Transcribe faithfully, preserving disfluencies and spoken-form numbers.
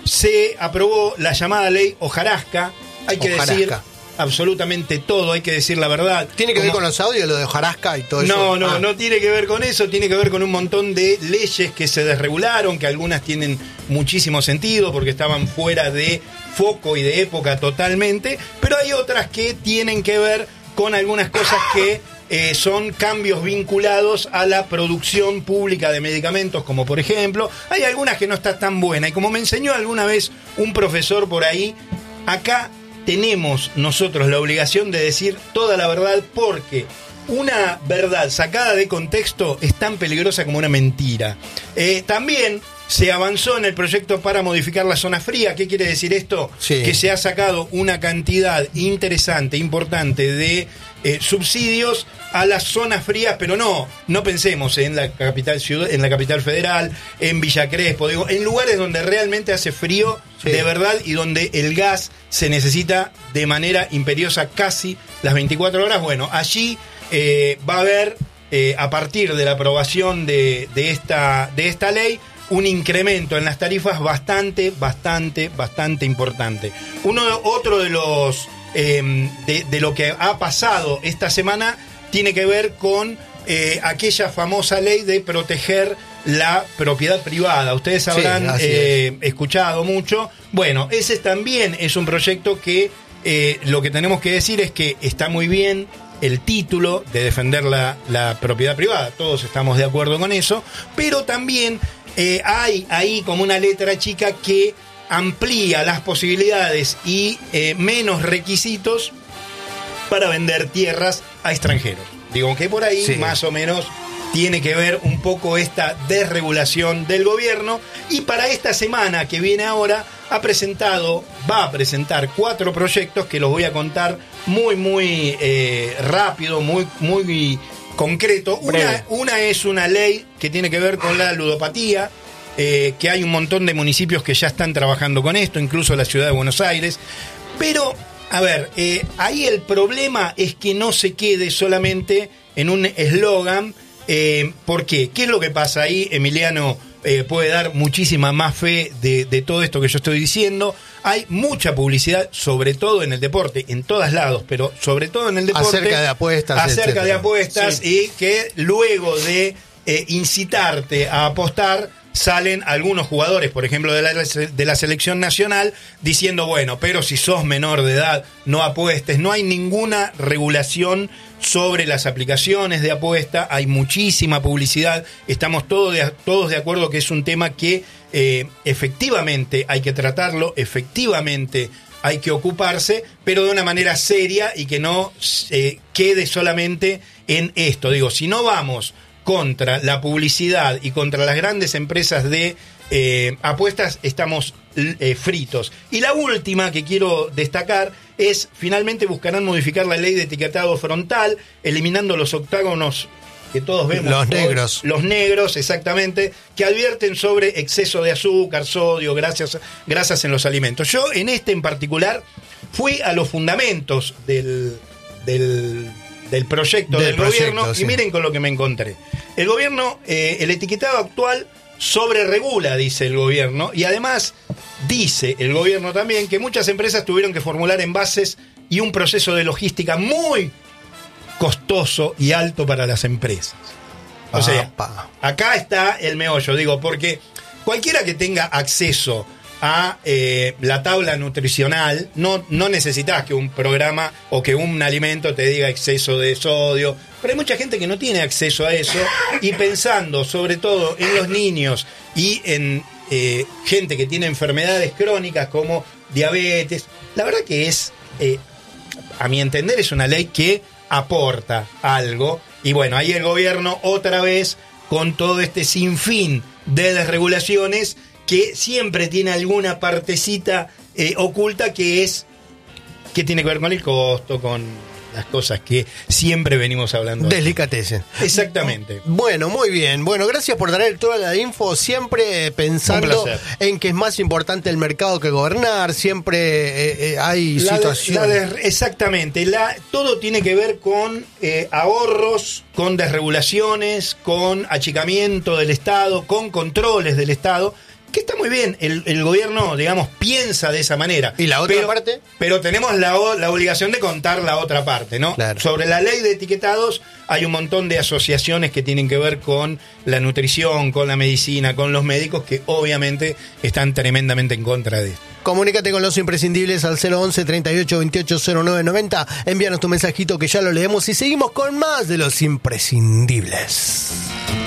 se aprobó la llamada ley Hojarasca. Hay que Hojarasca. decir absolutamente todo, hay que decir la verdad. ¿Tiene que Como... ver con los audios, lo de Hojarasca y todo no, eso? No, no, ah. no tiene que ver con eso, tiene que ver con un montón de leyes que se desregularon, que algunas tienen muchísimo sentido porque estaban fuera de foco y de época totalmente, pero hay otras que tienen que ver con algunas cosas que eh, son cambios vinculados a la producción pública de medicamentos, como por ejemplo, hay algunas que no están tan buenas, y como me enseñó alguna vez un profesor por ahí, acá tenemos nosotros la obligación de decir toda la verdad, porque una verdad sacada de contexto es tan peligrosa como una mentira. Eh, también se avanzó en el proyecto para modificar la zona fría. ¿Qué quiere decir esto? Sí. Que se ha sacado una cantidad interesante, importante de eh, subsidios a las zonas frías, pero no, no pensemos en la capital ciudad, en la capital federal, en Villa Crespo, digo, en lugares donde realmente hace frío sí. de verdad y donde el gas se necesita de manera imperiosa casi las veinticuatro horas. Bueno, allí eh, va a haber, eh, a partir de la aprobación de, de, esta, de esta ley, un incremento en las tarifas bastante, bastante, bastante importante. Uno, otro de los eh, de, de lo que ha pasado esta semana tiene que ver con eh, aquella famosa ley de proteger la propiedad privada. Ustedes habrán sí, eh, escuchado mucho. Bueno, ese también es un proyecto que eh, lo que tenemos que decir es que está muy bien el título de defender la, la propiedad privada. Todos estamos de acuerdo con eso, pero también Eh, hay ahí como una letra chica que amplía las posibilidades y eh, menos requisitos para vender tierras a extranjeros. Digo que por ahí sí. más o menos tiene que ver un poco esta desregulación del gobierno, y para esta semana que viene ahora ha presentado, va a presentar cuatro proyectos que los voy a contar muy muy eh, rápido, muy muy concreto. Una, una es una ley que tiene que ver con la ludopatía, eh, que hay un montón de municipios que ya están trabajando con esto, incluso la ciudad de Buenos Aires. Pero, a ver, eh, ahí el problema es que no se quede solamente en un eslogan. Eh, ¿Por qué? ¿Qué es lo que pasa ahí? Emiliano eh, puede dar muchísima más fe de, de todo esto que yo estoy diciendo. Hay mucha publicidad, sobre todo en el deporte, en todos lados, pero sobre todo en el deporte. Acerca de apuestas. Acerca etcétera. de apuestas, sí. Y que luego de eh, incitarte a apostar, salen algunos jugadores, por ejemplo, de la, de la selección nacional, diciendo, bueno, pero si sos menor de edad, no apuestes. No hay ninguna regulación sobre las aplicaciones de apuesta, hay muchísima publicidad, estamos todos de, todos de acuerdo que es un tema que eh, efectivamente hay que tratarlo, efectivamente hay que ocuparse, pero de una manera seria y que no eh, quede solamente en esto. Digo, si no vamos contra la publicidad y contra las grandes empresas de eh, apuestas, estamos eh, fritos. Y la última que quiero destacar es, finalmente buscarán modificar la ley de etiquetado frontal, eliminando los octágonos que todos vemos. Los hoy, negros. Los negros, exactamente, que advierten sobre exceso de azúcar, sodio, grasas, grasas en los alimentos. Yo, en este en particular, fui a los fundamentos del, del, del proyecto del, del proyecto, gobierno, sí. Y miren con lo que me encontré. El gobierno, eh, el etiquetado actual sobreregula, dice el gobierno, y además dice el gobierno también que muchas empresas tuvieron que formular envases y un proceso de logística muy costoso y alto para las empresas. O sea, acá está el meollo, digo, porque cualquiera que tenga acceso a eh, la tabla nutricional, no, no necesitas que un programa o que un alimento te diga exceso de sodio, pero hay mucha gente que no tiene acceso a eso, y pensando sobre todo en los niños y en eh, gente que tiene enfermedades crónicas como diabetes, la verdad que es, eh, a mi entender, es una ley que aporta algo, y bueno, ahí el gobierno otra vez con todo este sinfín de desregulaciones que siempre tiene alguna partecita eh, oculta que es que tiene que ver con el costo, con las cosas que siempre venimos hablando. Delicatessen. Exactamente. Bueno, muy bien. Bueno, gracias por traer toda la info, siempre pensando en que es más importante el mercado que gobernar, siempre eh, eh, hay la situaciones. De, la de, exactamente, la, todo tiene que ver con eh, ahorros, con desregulaciones, con achicamiento del Estado, con controles del Estado, Que está muy bien, el, el gobierno, digamos, piensa de esa manera. ¿Y la otra pero, parte? Pero tenemos la, la obligación de contar la otra parte, ¿no? Claro. Sobre la ley de etiquetados hay un montón de asociaciones que tienen que ver con la nutrición, con la medicina, con los médicos, que obviamente están tremendamente en contra de esto. Comunícate con los imprescindibles al cero once, treinta y ocho, veintiocho, cero nueve noventa. Envíanos tu mensajito que ya lo leemos y seguimos con más de los imprescindibles.